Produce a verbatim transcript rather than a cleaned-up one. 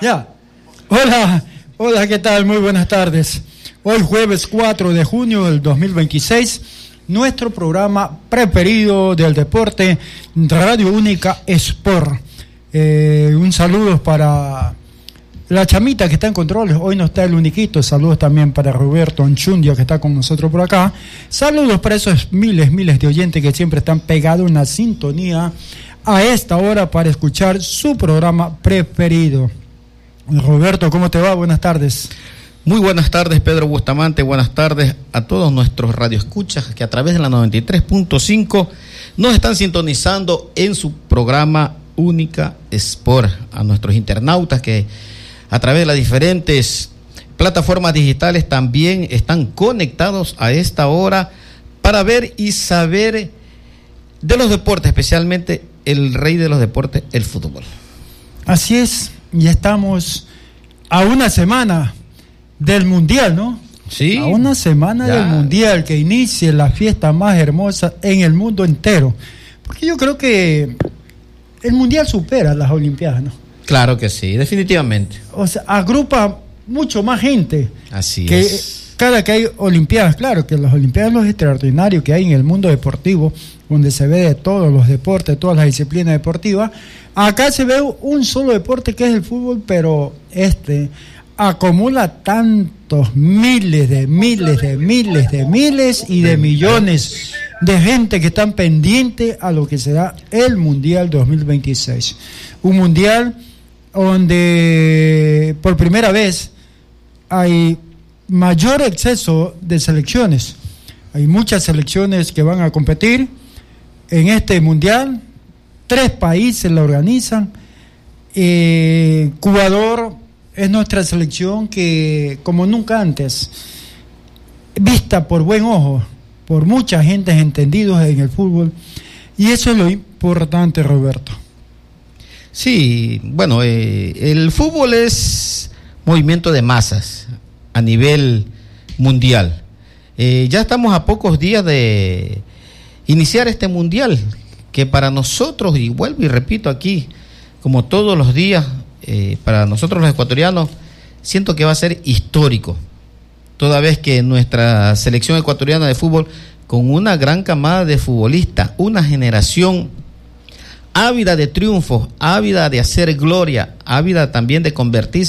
Ya. Hola, hola, ¿qué tal? Muy buenas tardes. Hoy jueves cuatro de junio del dos mil veintiséis, nuestro programa preferido del deporte, Radio Única Sport. Eh, un saludo para la chamita que está en controles, hoy no está el uniquito, saludos también para Roberto Anchundia que está con nosotros por acá, saludos para esos miles, miles de oyentes que siempre están pegados en la sintonía a esta hora para escuchar su programa preferido. Roberto, ¿cómo te va? Buenas tardes. Muy buenas tardes, Pedro Bustamante, buenas tardes a todos nuestros radioescuchas que a través de la noventa y tres punto cinco nos están sintonizando en su programa Única Sport, a nuestros internautas que a través de las diferentes plataformas digitales también están conectados a esta hora para ver y saber de los deportes, especialmente el rey de los deportes, el fútbol. Así es, ya estamos a una semana del Mundial, ¿no? Sí. A una semana ya del Mundial, que inicie la fiesta más hermosa en el mundo entero. Porque yo creo que el Mundial supera las Olimpiadas, ¿no? Claro que sí, definitivamente. O sea, agrupa mucho más gente. Así que es. Cada que hay Olimpiadas, claro que las Olimpiadas es lo extraordinario que hay en el mundo deportivo, donde se ve de todos los deportes, todas las disciplinas deportivas. Acá se ve un solo deporte que es el fútbol, pero este acumula tantos miles de miles de miles de miles y de millones de gente que están pendientes a lo que será el Mundial dos mil veintiséis. Un Mundial donde por primera vez hay mayor exceso de selecciones. Hay muchas selecciones que van a competir en este Mundial. Tres países la organizan. Eh, Ecuador es nuestra selección que, como nunca antes, vista por buen ojo por mucha gente entendidos en el fútbol, y eso es lo importante, Roberto. Sí, bueno, eh, el fútbol es movimiento de masas a nivel mundial. Eh, ya estamos a pocos días de iniciar este mundial, que para nosotros, y vuelvo y repito aquí, como todos los días, eh, para nosotros los ecuatorianos, siento que va a ser histórico, toda vez que nuestra selección ecuatoriana de fútbol, con una gran camada de futbolistas, una generación ávida de triunfos, ávida de hacer gloria, ávida también de convertirse